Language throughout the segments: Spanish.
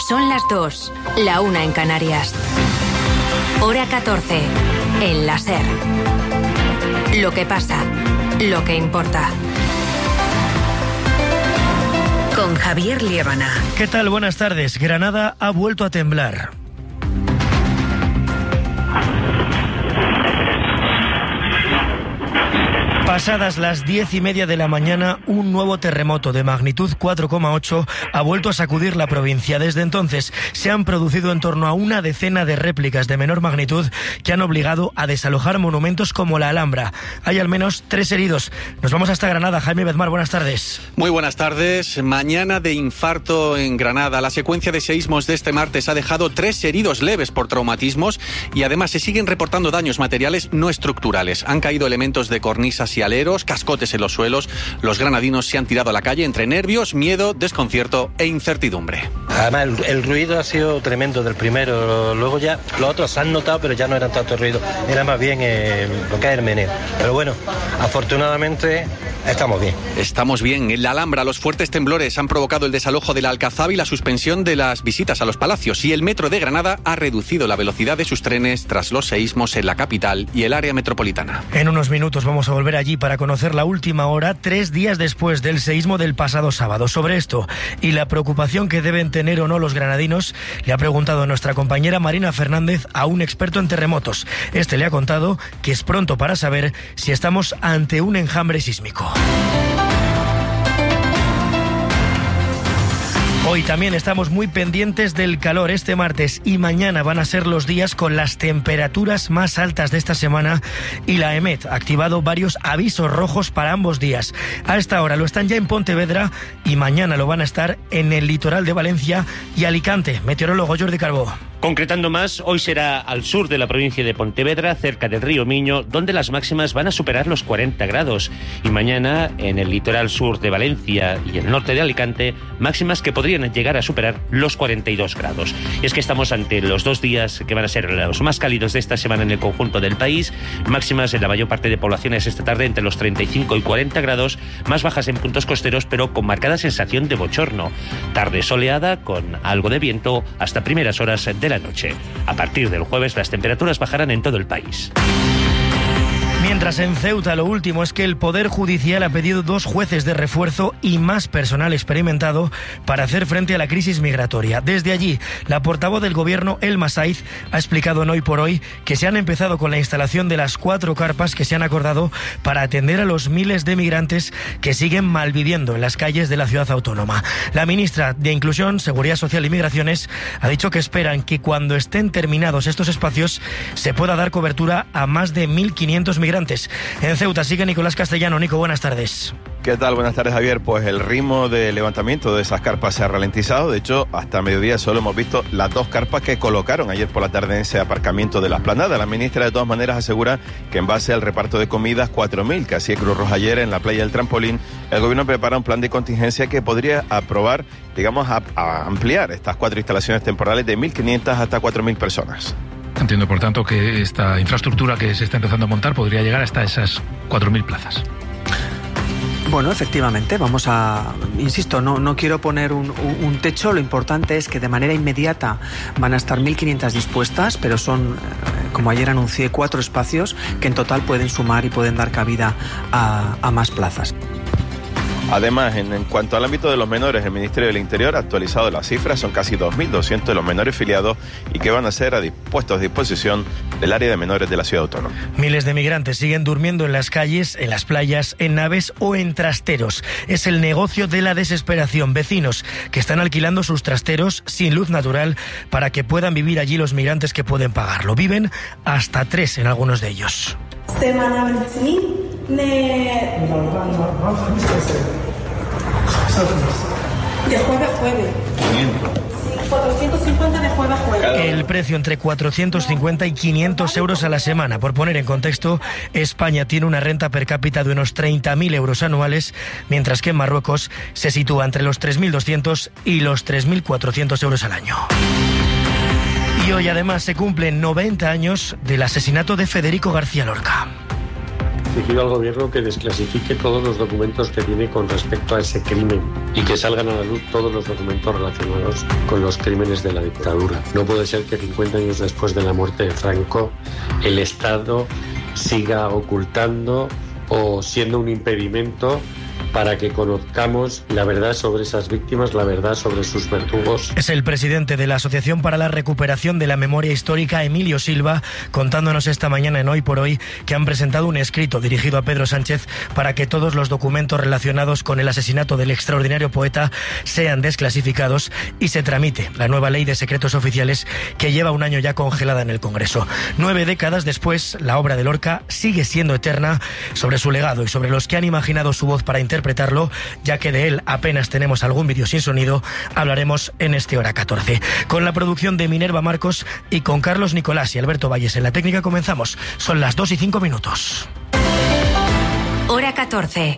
Son las 2, la 1 en Canarias. Hora 14, en la SER. Lo que pasa, lo que importa. Con Javier Liébana. ¿Qué tal? Buenas tardes. Granada ha vuelto a temblar. Pasadas las 10:30 de la mañana, un nuevo terremoto de magnitud 4,8 ha vuelto a sacudir la provincia. Desde entonces se han producido en torno a una decena de réplicas de menor magnitud que han obligado a desalojar monumentos como la Alhambra. Hay al menos 3 heridos. Nos vamos hasta Granada. Jaime Bedmar, buenas tardes. Muy buenas tardes. Mañana de infarto en Granada. La secuencia de seísmos de este martes ha dejado 3 heridos leves por traumatismos y además se siguen reportando daños materiales no estructurales. Han caído elementos de cornisas y aleros, cascotes en los suelos. Los granadinos se han tirado a la calle entre nervios, miedo, desconcierto e incertidumbre. Además, el ruido ha sido tremendo del primero. Luego ya los otros se han notado, pero ya no eran tanto ruido. Era más bien lo que es el meneo. Pero bueno, afortunadamente estamos bien. Estamos bien. En la Alhambra, los fuertes temblores han provocado el desalojo de la Alcazaba y la suspensión de las visitas a los palacios. Y el metro de Granada ha reducido la velocidad de sus trenes tras los seísmos en la capital y el área metropolitana. En unos minutos vamos a volver allí para conocer la última hora, 3 días después del seísmo del pasado sábado. Sobre esto y la preocupación que deben tener o no los granadinos, le ha preguntado nuestra compañera Marina Fernández a un experto en terremotos. Este le ha contado que es pronto para saber si estamos ante un enjambre sísmico. Hoy también estamos muy pendientes del calor. Este martes y mañana van a ser los días con las temperaturas más altas de esta semana y la EMET ha activado varios avisos rojos para ambos días. A esta hora lo están ya en Pontevedra y mañana lo van a estar en el litoral de Valencia y Alicante. Meteorólogo Jordi Carbó. Concretando más, hoy será al sur de la provincia de Pontevedra, cerca del río Miño, donde las máximas van a superar los 40 grados. Y mañana, en el litoral sur de Valencia y el norte de Alicante, máximas que podrían llegar a superar los 42 grados. Y es que estamos ante los 2 días que van a ser los más cálidos de esta semana en el conjunto del país. Máximas en la mayor parte de poblaciones esta tarde entre los 35 y 40 grados, más bajas en puntos costeros, pero con marcada sensación de bochorno. Tarde soleada, con algo de viento, hasta primeras horas de la noche. A partir del jueves las temperaturas bajarán en todo el país. Mientras en Ceuta lo último es que el Poder Judicial ha pedido 2 jueces de refuerzo y más personal experimentado para hacer frente a la crisis migratoria. Desde allí, la portavoz del Gobierno, Elma Saiz, ha explicado en Hoy por Hoy que se han empezado con la instalación de las 4 carpas que se han acordado para atender a los miles de migrantes que siguen malviviendo en las calles de la ciudad autónoma. La ministra de Inclusión, Seguridad Social y Migraciones ha dicho que esperan que cuando estén terminados estos espacios se pueda dar cobertura a más de 1.500 migrantes. En Ceuta sigue Nicolás Castellano. Nico, buenas tardes. ¿Qué tal? Buenas tardes, Javier. Pues el ritmo de levantamiento de esas carpas se ha ralentizado. De hecho, hasta mediodía solo hemos visto las 2 carpas que colocaron ayer por la tarde en ese aparcamiento de la Explanada. La ministra, de todas maneras, asegura que en base al reparto de comidas 4.000 que hacía Cruz Roja ayer en la playa del Trampolín, el gobierno prepara un plan de contingencia que podría aprobar, digamos, a ampliar estas 4 instalaciones temporales de 1.500 hasta 4.000 personas. Entiendo, por tanto, que esta infraestructura que se está empezando a montar podría llegar hasta esas 4.000 plazas. Bueno, efectivamente, vamos a... Insisto, no quiero poner un techo. Lo importante es que de manera inmediata van a estar 1.500 dispuestas, pero son, como ayer anuncié, 4 espacios que en total pueden sumar y pueden dar cabida a más plazas. Además, en cuanto al ámbito de los menores, el Ministerio del Interior ha actualizado las cifras. Son casi 2.200 de los menores filiados y que van a ser puestos a disposición del área de menores de la ciudad autónoma. Miles de migrantes siguen durmiendo en las calles, en las playas, en naves o en trasteros. Es el negocio de la desesperación. Vecinos que están alquilando sus trasteros sin luz natural para que puedan vivir allí los migrantes que pueden pagarlo. Viven hasta 3 en algunos de ellos. De jueves a jueves. 450 de jueves a jueves. El precio entre 450 y 500 euros a la semana. Por poner en contexto, España tiene una renta per cápita de unos 30.000 euros anuales, mientras que en Marruecos se sitúa entre los 3.200 y los 3.400 euros al año. Y hoy además se cumplen 90 años del asesinato de Federico García Lorca. Pido al gobierno que desclasifique todos los documentos que tiene con respecto a ese crimen y que salgan a la luz todos los documentos relacionados con los crímenes de la dictadura. No puede ser que 50 años después de la muerte de Franco el Estado siga ocultando o siendo un impedimento para que conozcamos la verdad sobre esas víctimas, la verdad sobre sus verdugos. Es el presidente de la Asociación para la Recuperación de la Memoria Histórica, Emilio Silva, contándonos esta mañana en Hoy por Hoy que han presentado un escrito dirigido a Pedro Sánchez para que todos los documentos relacionados con el asesinato del extraordinario poeta sean desclasificados y se tramite la nueva ley de secretos oficiales que lleva un año ya congelada en el Congreso. 9 décadas después, la obra de Lorca sigue siendo eterna. Sobre su legado y sobre los que han imaginado su voz para interpretarlo, ya que de él apenas tenemos algún vídeo sin sonido, hablaremos en este Hora 14. Con la producción de Minerva Marcos y con Carlos Nicolás y Alberto Valles en la técnica comenzamos. Son las 2:05. Hora 14.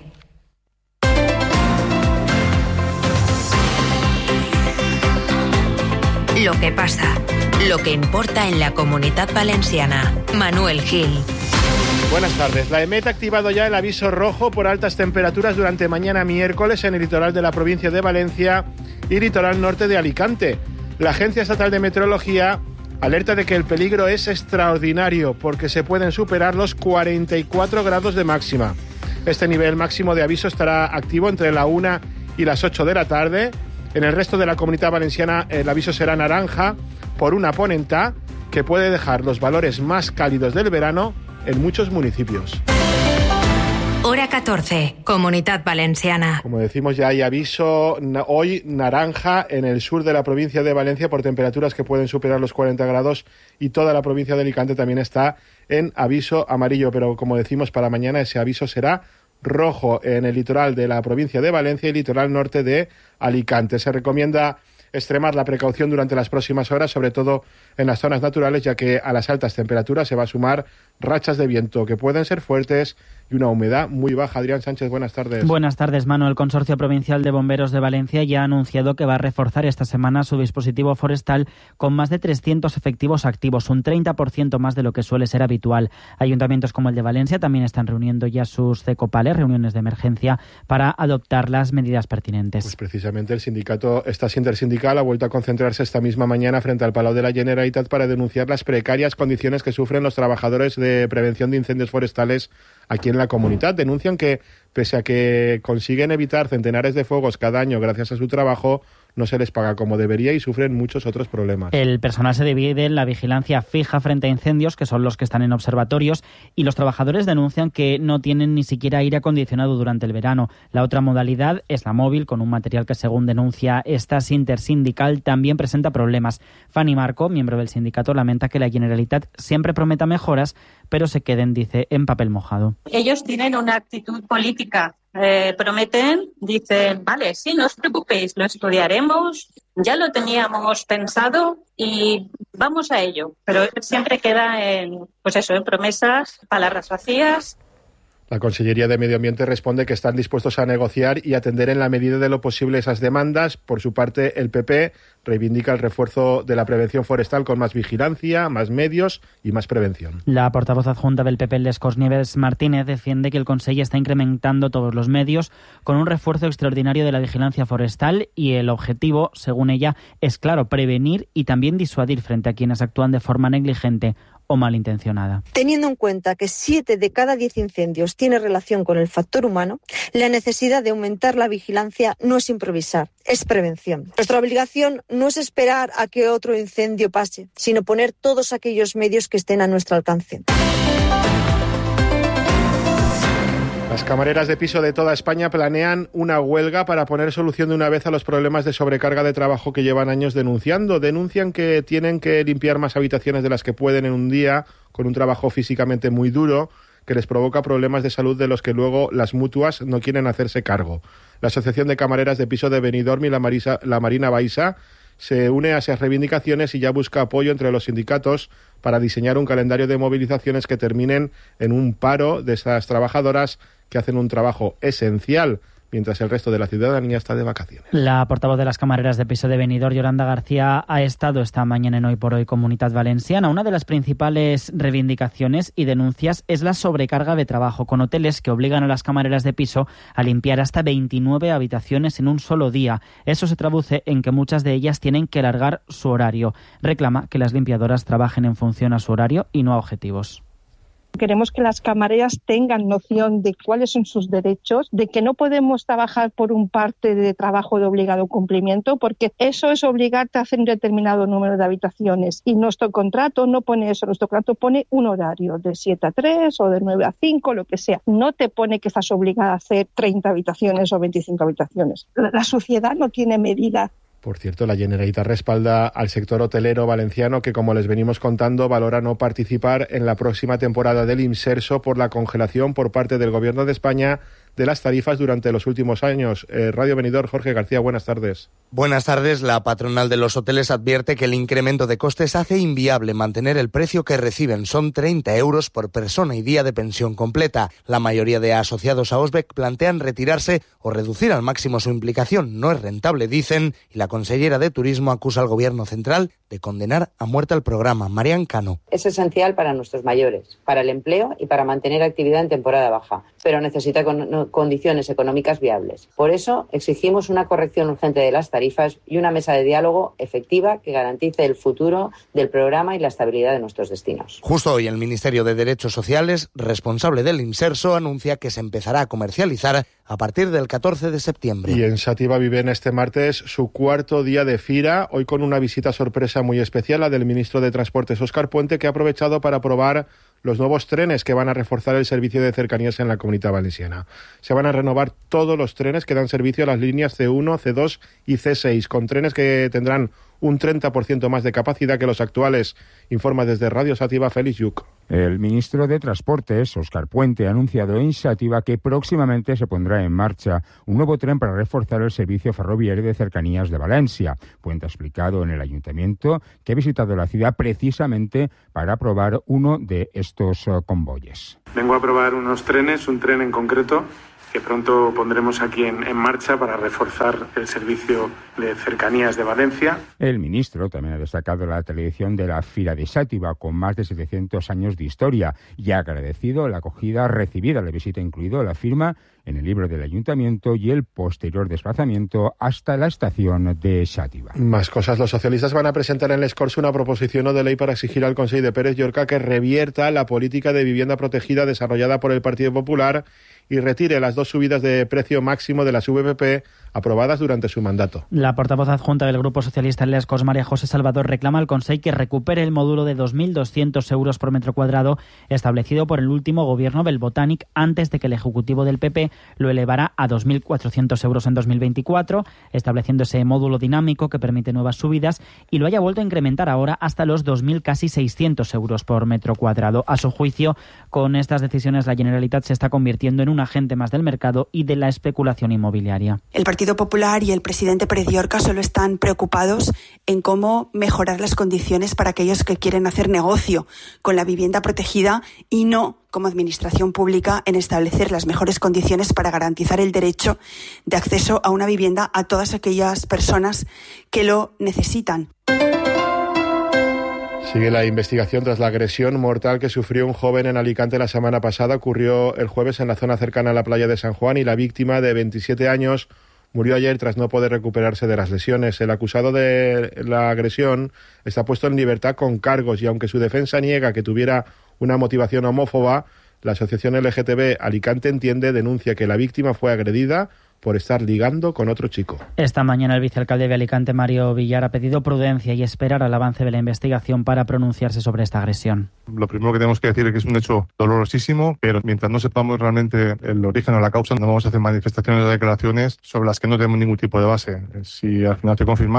Lo que pasa, lo que importa en la Comunitat Valenciana. Manuel Gil. Buenas tardes. La EMET ha activado ya el aviso rojo por altas temperaturas durante mañana miércoles en el litoral de la provincia de Valencia y litoral norte de Alicante. La Agencia Estatal de Meteorología alerta de que el peligro es extraordinario porque se pueden superar los 44 grados de máxima. Este nivel máximo de aviso estará activo entre la 1 y las 8 de la tarde. En el resto de la Comunidad Valenciana el aviso será naranja por una ponentá que puede dejar los valores más cálidos del verano en muchos municipios. Hora 14, Comunitat Valenciana. Como decimos, ya hay aviso hoy naranja en el sur de la provincia de Valencia por temperaturas que pueden superar los 40 grados y toda la provincia de Alicante también está en aviso amarillo, pero como decimos, para mañana ese aviso será rojo en el litoral de la provincia de Valencia y litoral norte de Alicante. Se recomienda extremar la precaución durante las próximas horas, sobre todo en las zonas naturales, ya que a las altas temperaturas se va a sumar rachas de viento que pueden ser fuertes y una humedad muy baja. Adrián Sánchez, buenas tardes. Buenas tardes, Manu. El Consorcio Provincial de Bomberos de Valencia ya ha anunciado que va a reforzar esta semana su dispositivo forestal con más de 300 efectivos activos, un 30% más de lo que suele ser habitual. Ayuntamientos como el de Valencia también están reuniendo ya sus CECOPALES, reuniones de emergencia, para adoptar las medidas pertinentes. Pues precisamente el sindicato Estás Intersindical ha vuelto a concentrarse esta misma mañana frente al Palau de la Generalitat para denunciar las precarias condiciones que sufren los trabajadores de prevención de incendios forestales aquí en la comunidad. Denuncian que, pese a que consiguen evitar centenares de fuegos cada año gracias a su trabajo, no se les paga como debería y sufren muchos otros problemas. El personal se divide en la vigilancia fija frente a incendios, que son los que están en observatorios, y los trabajadores denuncian que no tienen ni siquiera aire acondicionado durante el verano. La otra modalidad es la móvil, con un material que, según denuncia Estás Intersindical, también presenta problemas. Fanny Marco, miembro del sindicato, lamenta que la Generalitat siempre prometa mejoras, pero se queden, dice, en papel mojado. Ellos tienen una actitud política. Prometen, dicen, vale, sí, no os preocupéis, lo estudiaremos, ya lo teníamos pensado y vamos a ello. Pero siempre queda en promesas, palabras vacías. La Consellería de Medio Ambiente responde que están dispuestos a negociar y atender en la medida de lo posible esas demandas. Por su parte, el PP reivindica el refuerzo de la prevención forestal con más vigilancia, más medios y más prevención. La portavoz adjunta del PP, Les Corts Nieves Martínez, defiende que el Consell está incrementando todos los medios con un refuerzo extraordinario de la vigilancia forestal y el objetivo, según ella, es claro, prevenir y también disuadir frente a quienes actúan de forma negligente o malintencionada. Teniendo en cuenta que 7 de cada 10 incendios tiene relación con el factor humano, la necesidad de aumentar la vigilancia no es improvisar, es prevención. Nuestra obligación no es esperar a que otro incendio pase, sino poner todos aquellos medios que estén a nuestro alcance. Las camareras de piso de toda España planean una huelga para poner solución de una vez a los problemas de sobrecarga de trabajo que llevan años denunciando. Denuncian que tienen que limpiar más habitaciones de las que pueden en un día, con un trabajo físicamente muy duro, que les provoca problemas de salud de los que luego las mutuas no quieren hacerse cargo. La Asociación de Camareras de Piso de Benidorm y la Marina Baixa se une a esas reivindicaciones y ya busca apoyo entre los sindicatos para diseñar un calendario de movilizaciones que terminen en un paro de esas trabajadoras que hacen un trabajo esencial. mientras el resto de la ciudadanía está de vacaciones. La portavoz de las camareras de piso de Benidorm, Yolanda García, ha estado esta mañana en Hoy por Hoy Comunitat Valenciana. Una de las principales reivindicaciones y denuncias es la sobrecarga de trabajo, con hoteles que obligan a las camareras de piso a limpiar hasta 29 habitaciones en un solo día. Eso se traduce en que muchas de ellas tienen que alargar su horario. Reclama que las limpiadoras trabajen en función a su horario y no a objetivos. Queremos que las camareras tengan noción de cuáles son sus derechos, de que no podemos trabajar por un parte de trabajo de obligado cumplimiento, porque eso es obligarte a hacer un determinado número de habitaciones. Y nuestro contrato no pone eso, nuestro contrato pone un horario de 7 a 3 o de 9 a 5, lo que sea. No te pone que estás obligada a hacer 30 habitaciones o 25 habitaciones. La sociedad no tiene medida. Por cierto, la Generalitat respalda al sector hotelero valenciano que, como les venimos contando, valora no participar en la próxima temporada del Imserso por la congelación por parte del Gobierno de España de las tarifas durante los últimos años. Radio Benidorm, Jorge García, buenas tardes. Buenas tardes. La patronal de los hoteles advierte que el incremento de costes hace inviable mantener el precio que reciben. Son 30 euros por persona y día de pensión completa. La mayoría de asociados a Osbec plantean retirarse o reducir al máximo su implicación. No es rentable, dicen, y la consellera de Turismo acusa al Gobierno central de condenar a muerte al programa. Marian Cano. Es esencial para nuestros mayores, para el empleo y para mantener actividad en temporada baja, pero necesita condiciones económicas viables. Por eso exigimos una corrección urgente de las tarifas y una mesa de diálogo efectiva que garantice el futuro del programa y la estabilidad de nuestros destinos. Justo hoy el Ministerio de Derechos Sociales, responsable del Imserso, anuncia que se empezará a comercializar a partir del 14 de septiembre. Y en Xàtiva viven este martes su cuarto día de fira, hoy con una visita sorpresa muy especial, la del ministro de Transportes, Óscar Puente, que ha aprovechado para probar los nuevos trenes que van a reforzar el servicio de cercanías en la Comunidad Valenciana. Se van a renovar todos los trenes que dan servicio a las líneas C1, C2 y C6, con trenes que tendrán un 30% más de capacidad que los actuales, informa desde Radio Xàtiva Félix Lluc. El ministro de Transportes, Óscar Puente, ha anunciado en Xàtiva que próximamente se pondrá en marcha un nuevo tren para reforzar el servicio ferroviario de cercanías de Valencia. Puente ha explicado en el ayuntamiento que ha visitado la ciudad precisamente para probar uno de estos convoyes. Vengo a probar unos trenes, un tren en concreto, que pronto pondremos aquí en marcha para reforzar el servicio de cercanías de Valencia. El ministro también ha destacado la tradición de la Fira de Xàtiva, con más de 700 años de historia, y ha agradecido la acogida recibida, la visita incluido la firma en el libro del ayuntamiento y el posterior desplazamiento hasta la estación de Xàtiva. Más cosas. Los socialistas van a presentar en les Corts una proposición no de ley para exigir al Consell de Pérez Llorca que revierta la política de vivienda protegida desarrollada por el Partido Popular y retire las 2 subidas de precio máximo de las VPP aprobadas durante su mandato. La portavoz adjunta del Grupo Socialista en les Corts, María José Salvador, reclama al Consell que recupere el módulo de 2.200 euros por metro cuadrado establecido por el último gobierno del Botànic antes de que el Ejecutivo del PP lo elevara a 2.400 euros en 2024, estableciendo ese módulo dinámico que permite nuevas subidas, y lo haya vuelto a incrementar ahora hasta los 2.000 casi 600 euros por metro cuadrado. A su juicio, con estas decisiones la Generalitat se está convirtiendo en un agente más del mercado y de la especulación inmobiliaria. El Partido Popular y el presidente Pérez Llorca solo están preocupados en cómo mejorar las condiciones para aquellos que quieren hacer negocio con la vivienda protegida y no, como administración pública, en establecer las mejores condiciones para garantizar el derecho de acceso a una vivienda a todas aquellas personas que lo necesitan. Sigue la investigación tras la agresión mortal que sufrió un joven en Alicante la semana pasada. Ocurrió el jueves en la zona cercana a la playa de San Juan y la víctima, de 27 años, murió ayer tras no poder recuperarse de las lesiones. El acusado de la agresión está puesto en libertad con cargos y aunque su defensa niega que tuviera una motivación homófoba, la asociación LGTB Alicante denuncia que la víctima fue agredida por estar ligando con otro chico. Esta mañana el vicealcalde de Alicante, Mario Villar, ha pedido prudencia y esperar al avance de la investigación para pronunciarse sobre esta agresión. Lo primero que tenemos que decir es que es un hecho dolorosísimo, pero mientras no sepamos realmente el origen o la causa, no vamos a hacer manifestaciones o declaraciones sobre las que no tenemos ningún tipo de base. Si al final se confirmase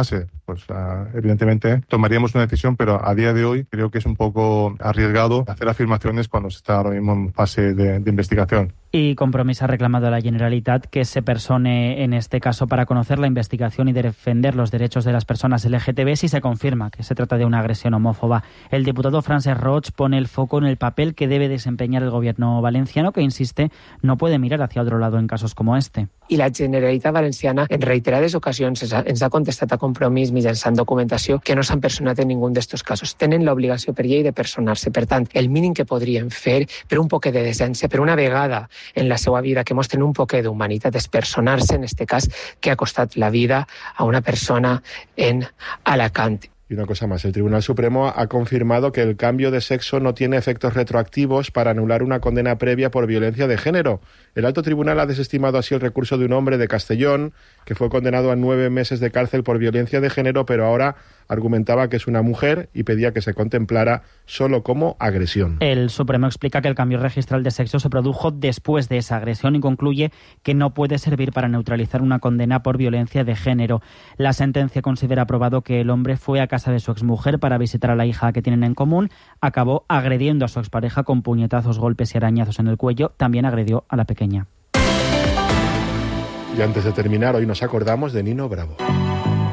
pues evidentemente tomaríamos una decisión, pero a día de hoy creo que es un poco arriesgado hacer afirmaciones cuando se está ahora mismo en fase de investigación. Y Compromís ha reclamado a la Generalitat que se persone en este caso para conocer la investigación y defender los derechos de las personas LGTB si se confirma que se trata de una agresión homófoba. El diputado Francesc Roig pone el foco en el papel que debe desempeñar el gobierno valenciano, que insiste no puede mirar hacia otro lado en casos como este. I la Generalitat Valenciana en reiterades ocasions ens ha contestat a Compromís mitjançant documentació que no s'han personat en ningú d'estos casos. Tenen l'obligació per llei de personar-se. Per tant, el mínim que podrien fer per un poquet de decència, per una vegada en la seva vida que mostren un poquet d'humanitat, és personar-se en este cas que ha costat la vida a una persona en Alacant. Y una cosa más, el Tribunal Supremo ha confirmado que el cambio de sexo no tiene efectos retroactivos para anular una condena previa por violencia de género. El Alto Tribunal ha desestimado así el recurso de un hombre de Castellón que fue condenado a 9 meses de cárcel por violencia de género, pero ahora argumentaba que es una mujer y pedía que se contemplara solo como agresión. El Supremo explica que el cambio registral de sexo se produjo después de esa agresión y concluye que no puede servir para neutralizar una condena por violencia de género. La sentencia considera probado que el hombre fue a casa de su exmujer para visitar a la hija que tienen en común, acabó agrediendo a su expareja con puñetazos, golpes y arañazos en el cuello, también agredió a la pequeña. Y antes de terminar, hoy nos acordamos de Nino Bravo.